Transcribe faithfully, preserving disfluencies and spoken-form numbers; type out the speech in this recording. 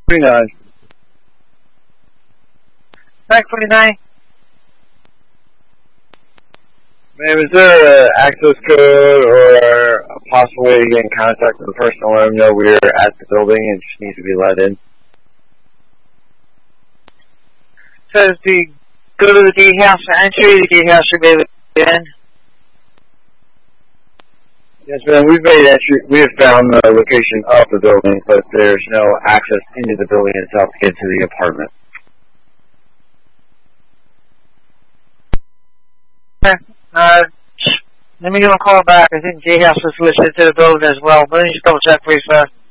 forty-nine. Back forty-nine. Ma'am, is there an access code or a possible way to get in contact with the person to let them know we're at the building and just need to be let in? Says to go to the gatehouse for entry, the gatehouse should be able to get in. Yes, ma'am, we've made entry, we have found the location of the building, but there's no access into the building itself to get to the apartment. Okay. Uh, let me give him a call back. I think gatehouse was listed to the building as well, but let me just double check for you, sir.